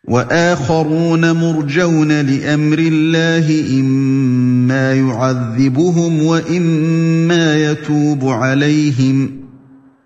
وَآخَرُونَ مُرْجَوْنَ لِأَمْرِ اللَّهِ إِمَّا يُعَذِّبُهُمْ وَإِمَّا يَتُوبُ عَلَيْهِمْ ۗ